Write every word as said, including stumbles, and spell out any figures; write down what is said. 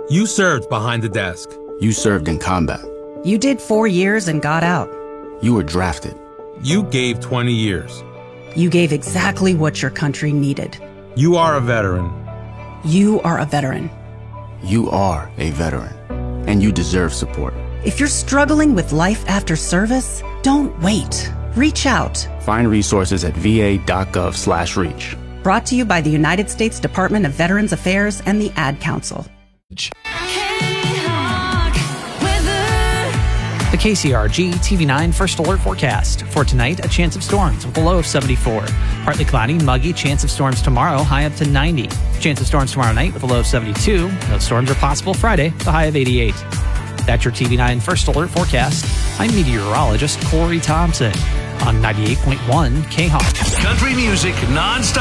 You served behind the desk. You served in combat. You did four years and got out. You were drafted. You gave twenty years. You gave exactly what your country needed. You are a veteran. You are a veteran. You are a veteran, and you deserve support. If you're struggling with life after service, don't wait. Reach out. Find resources at va.gov slash reach. Brought to you by the United States Department of Veterans Affairs and the Ad Council. The K C R G T V nine First Alert Forecast. For tonight, a chance of storms with a low of seventy-four. Partly cloudy, muggy, chance of storms tomorrow, high up to ninety. Chance of storms tomorrow night with a low of seventy-two. Those storms are possible Friday, the high of eighty-eight. That's your T V nine First Alert Forecast. I'm meteorologist Corey Thompson on ninety-eight point one K-Hawk. Country music nonstop.